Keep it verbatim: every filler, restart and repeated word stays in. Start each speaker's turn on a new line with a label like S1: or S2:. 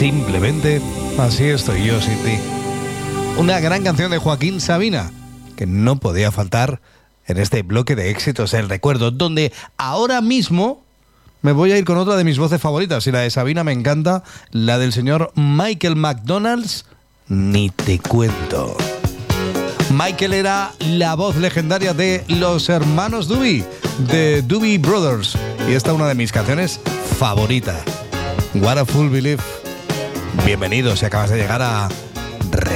S1: Simplemente así estoy yo sin ti. Una gran canción de Joaquín Sabina que no podía faltar en este bloque de éxitos el recuerdo, donde ahora mismo me voy a ir con otra de mis voces favoritas. Y la de Sabina me encanta, la del señor Michael McDonald, ni te cuento. Michael era la voz legendaria de los hermanos Doobie, de Doobie Brothers, y esta es una de mis canciones favoritas, What a Fool Believe. Bienvenido si acabas de llegar a